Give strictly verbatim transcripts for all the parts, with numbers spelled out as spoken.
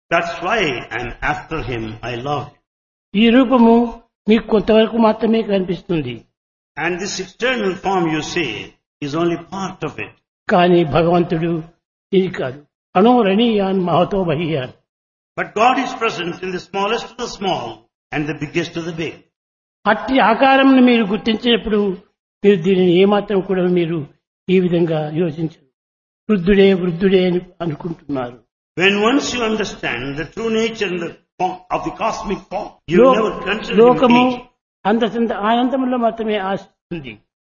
That's why I'm after him. I love him. ఈ రూపము మీకు కొంతవరకు మాత్రమే కనిపిస్తుంది. And this external form you see is only part of it. కానీ భగవంతుడు ఇది కాదు. అణోరణీయాన్ Mahato బహీయాన్. But God is present in the smallest of the small and the biggest of the big. అట్టి ఆకారంను మీరు గుర్తించినప్పుడు మీరు దీనిని ఏమాత్రం కూడా మీరు ఈ విధంగా యోచించరు. వృద్ధుడే వృద్ధుడే అని అనుకుంటున్నారు. When once you understand the true nature and the form of the cosmic form, you will never consider him లోకము age. అంత ఆనందంలో మాత్రమే ఆశిస్తుంది.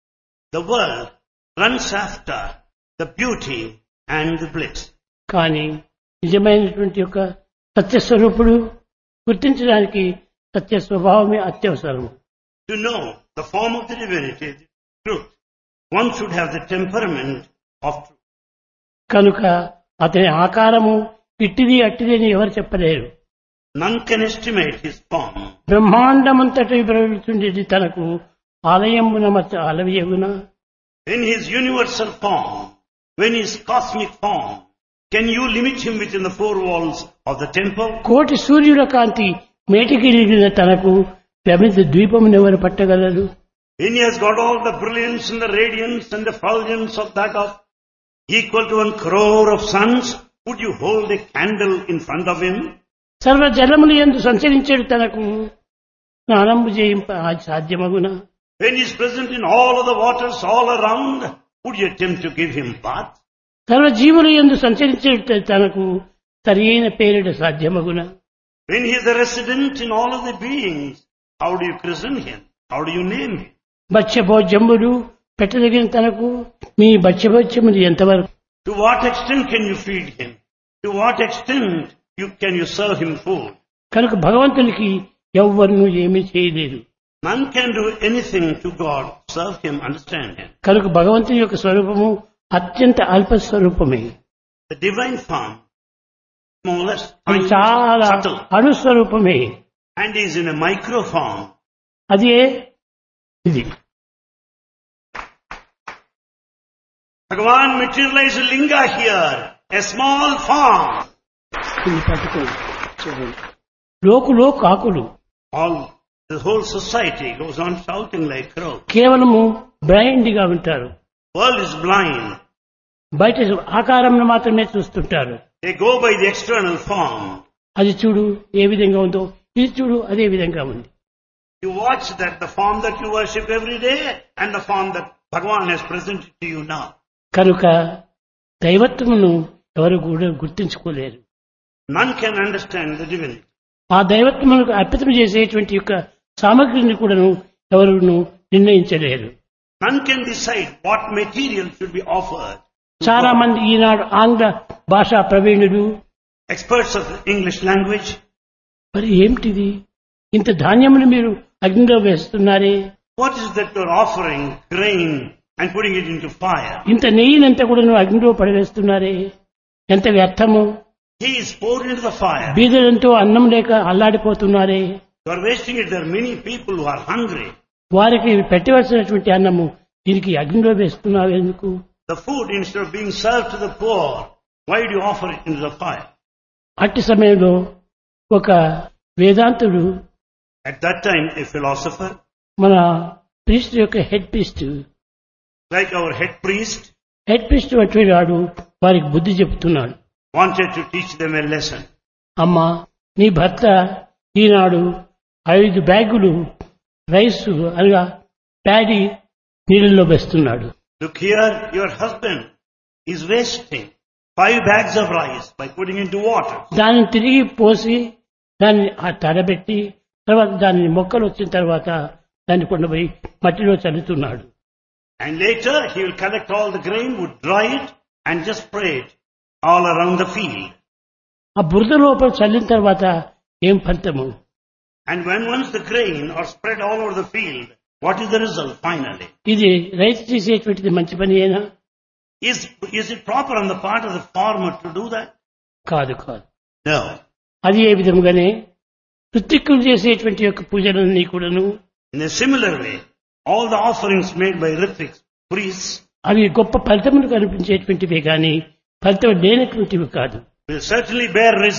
The world runs after the beauty and the bliss. కానీ నిజమైనటువంటి యొక్క సత్యస్వరూపుడు గుర్తించడానికి సత్య స్వభావమే అత్యవసరం. To know the form of the divinity, the truth, one should have the temperament of truth. కనుక అతని ఆకారము ఇట్టిది అట్టిది అని ఎవరు చెప్పలేరు. None can estimate his form. బ్రహ్మాండమంతటి ప్రవహిస్తుండేది తనకు ఆలయమున మత అలవియగున. In his universal form, when his cosmic form, can you limit him within the four walls of the temple? కోటి సూర్యుల కాంతి మేటికిలిగిన తనకు ప్రమిద ద్వీపమునెవరు పట్టగలరు? When he has got all the brilliance and the radiance and the effulgence of that of equal to one crore of suns, would you hold a candle in front of him? సర్వ జలములు యందు సంచరించేడు తనకు స్నానము చేయింప సాధ్యమగున. When he is present in all of the waters all around, would you attempt to give him bath? సర్వ జీవులు యందు సంచరించేడు తనకు సరియైన పేరిట సాధ్యమగున. When he is a resident in all of the beings, how do you christen him? How do you name him? భక్ష్యభోజ్యములు పెట్టదగిన తనకు మీ భక్ష్యభోజ్యములు ఎంతవరకు? To what extent can you feed him? To what extent you, can you serve him food? కనుక భగవంతునికి ఎవ్వరూ ఏమీ చేయలేరు. None can do anything to God, serve him, understand him. కనుక భగవంతుని యొక్క స్వరూపము అత్యంత అల్ప స్వరూపమే. The divine form, smallest, అది tiny, చాలా subtle, అణుస్వరూపమే. and is in a micro form. అదే ఇది. Bhagavan materialized linga here, a small form. ఇది పట్టుకోండి చూడండి. లోకులో కాకులు All, the whole society goes on shouting like crows. కేవలము బ్లైండ్ గా ఉంటారు. World is blind. బయట ఆకారంను మాత్రమే చూస్తుంటారు. They go by the external form. అది చూడు ఏ విధంగా ఉందో, ఇది చూడు అదే విధంగా ఉంది. You watch that the form that you worship every day and the form that Bhagavan has presented to you now. కనుక దైవత్వమును ఎవరు కూడా గుర్తించుకోలేరు. None can understand the divinity. ఆ దైవత్వమునకు అర్పితం చేసేటువంటి యొక్క సామగ్రిని కూడాను ఎవరును నిర్ణయించలేరు. None can decide what material should be offered. చాలా మంది ఈనాడు ఆంగ్ల భాషా ప్రవీణులు, Experts of the English language, మరి ఏమిటిది ఇంత ధాన్యమును మీరు అగ్నిలో వేస్తున్నారే, what is that you're offering? Grain and putting it into fire. ఇంత నెయ్యినంతా కూడా అగ్నిలో పడవేస్తున్నారే, ఎంత వ్యర్థము. He is poured into the fire. బీదలంతో అన్నం లేక అల్లాడిపోతున్నారే, You are wasting it. There are many people who are hungry. వారికి పెట్టవలసినటువంటి అన్నము దీనికి అగ్నిలో వేస్తున్నావు ఎందుకు? The food, instead of being served to the poor, why do you offer it into the fire? అట్టి సమయంలో ఒక వేదాంతుడు, At that time, a philosopher, మన ప్రీస్ట్ యొక్క head priest like our head priest, head priest వంటి వాడు వారికి బుద్ధి చెబుతున్నాడు. wanted to teach them a lesson. అమ్మా, నీ భర్త ఈనాడు ఐదు బ్యాగులు రైసు అనగా ప్యాడీ నీళ్ళలో వేస్తున్నాడు. Look here, your husband is wasting five bags of rice by putting into water. దానిని తిరిగి పోసి దాన్ని తడబెట్టి తర్వాత దానిని మొక్కలు వచ్చిన తర్వాత దాన్ని కొండపోయి మట్టిలో చల్లుతున్నాడు. And later he will collect all the grain, would dry it and just spray it all around the field. ఆ బురద లోపల చల్లిన తర్వాత ఏం ఫలితము? And when once the grain are spread all over the field, what is the result finally? ఇది రైతు చేసేటువంటిది మంచి పని అయినా? Is, is it proper on the part of the farmer to do that? కాదు కాదు. No. అది ఏ విధముగానే ఋత్విక్కులు చేసేటువంటి యొక్క పూజలన్నీ కూడాను In a similar way, all the offerings made by Rithviks, priests, అవి గొప్ప ఫలితములు కనిపించేటువంటివే కానీ ఫలితం లేనటువంటివి కాదు. will certainly bear results.